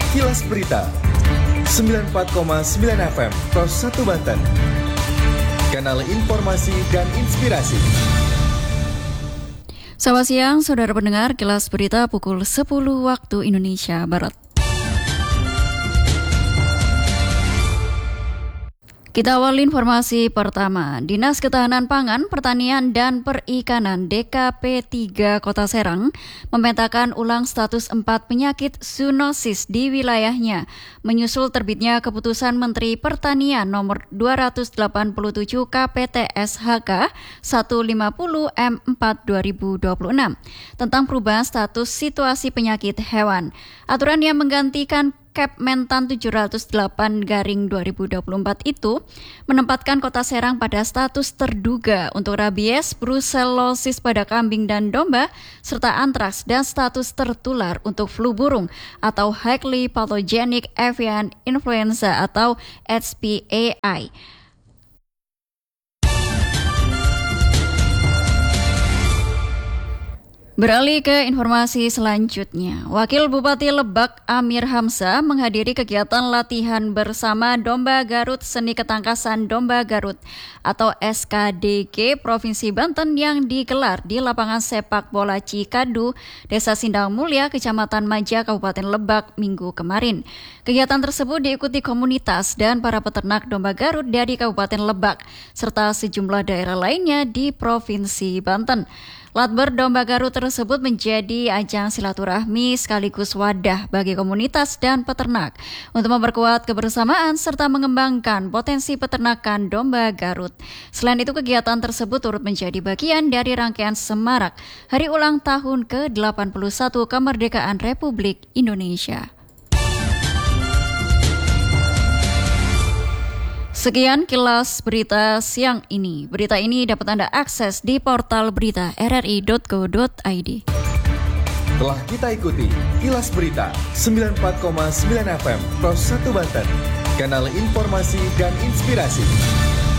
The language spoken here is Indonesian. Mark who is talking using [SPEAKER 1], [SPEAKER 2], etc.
[SPEAKER 1] Kilas Berita 94,9 FM Pros 1 Banten. Kanal informasi dan inspirasi.
[SPEAKER 2] Selamat siang, saudara pendengar. Kilas Berita pukul 10 waktu Indonesia Barat. Kita awali informasi pertama. Dinas Ketahanan Pangan, Pertanian, dan Perikanan DKP 3 Kota Serang memetakan ulang status 4 penyakit zoonosis di wilayahnya, menyusul terbitnya keputusan Menteri Pertanian nomor 287 KPTS-HK 150 M4 2026 tentang perubahan status situasi penyakit hewan. Aturan yang menggantikan Kepmentan 708/2024 itu menempatkan Kota Serang pada status terduga untuk rabies, brucellosis pada kambing dan domba, serta antraks, dan status tertular untuk flu burung atau highly pathogenic avian influenza atau HPAI. Beralih ke informasi selanjutnya. Wakil Bupati Lebak Amir Hamzah menghadiri kegiatan latihan bersama Domba Garut Seni Ketangkasan Domba Garut atau SKDG Provinsi Banten yang digelar di lapangan sepak bola Cikadu, Desa Sindang Mulia, Kecamatan Maja, Kabupaten Lebak Minggu kemarin. Kegiatan tersebut diikuti komunitas dan para peternak domba Garut dari Kabupaten Lebak serta sejumlah daerah lainnya di Provinsi Banten. Latber domba Garut tersebut menjadi ajang silaturahmi sekaligus wadah bagi komunitas dan peternak untuk memperkuat kebersamaan serta mengembangkan potensi peternakan domba Garut. Selain itu, kegiatan tersebut turut menjadi bagian dari rangkaian semarak Hari Ulang Tahun ke-81 Kemerdekaan Republik Indonesia. Sekian Kilas Berita siang ini. Berita ini dapat Anda akses di portal berita rri.co.id.
[SPEAKER 1] Telah kita ikuti Kilas Berita 94,9 FM Pros 1 Banten. Kanal informasi dan inspirasi.